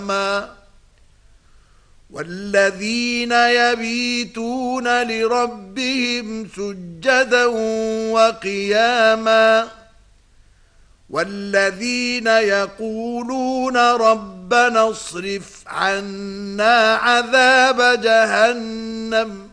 والذين يبيتون لربهم سجدا وقياما والذين يقولون ربنا اصرف عنا عذاب جهنم